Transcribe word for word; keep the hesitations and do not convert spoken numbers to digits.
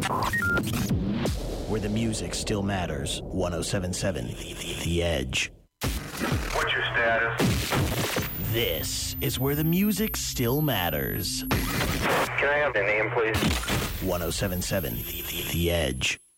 Where the music still matters. one oh seven point seven The Edge. What's your status? This is where the music still matters. Can I have the name, please? one oh seven point seven The Edge.